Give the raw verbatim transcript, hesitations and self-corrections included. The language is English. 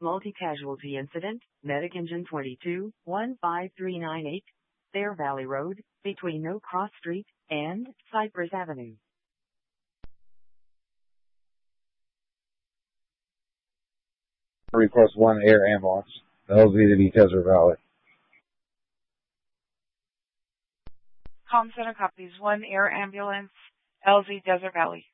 multi-casualty incident, Medic Engine twenty-two, one five three nine eight, Bear Valley Road, between No Cross Street and Cypress Avenue. Request one air ambulance, L Z to be Desert Valley. Com Center copies one air ambulance, L Z Desert Valley.